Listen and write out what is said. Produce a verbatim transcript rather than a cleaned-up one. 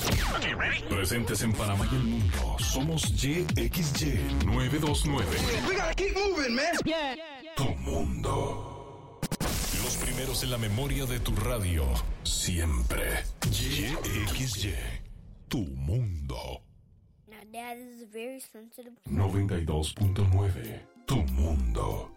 Presentes en Panamá y el mundo. Somos Y X Y novecientos veintinueve. We gotta keep moving, man. Yeah, yeah, yeah. Tu mundo. Los primeros en la memoria de tu radio. Siempre. Y X Y. Tu mundo. Now, Dad, this is very sensitive. noventa y dos punto nueve. Tu mundo.